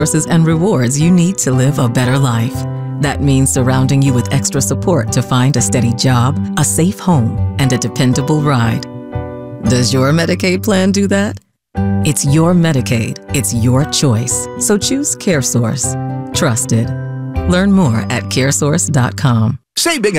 resources and rewards you need to live a better life. That means surrounding you with extra support to find a steady job, a safe home, and a dependable ride. Does your Medicaid plan do that? It's your Medicaid. It's your choice. So choose CareSource. Trusted. Learn more at caresource.com. Saving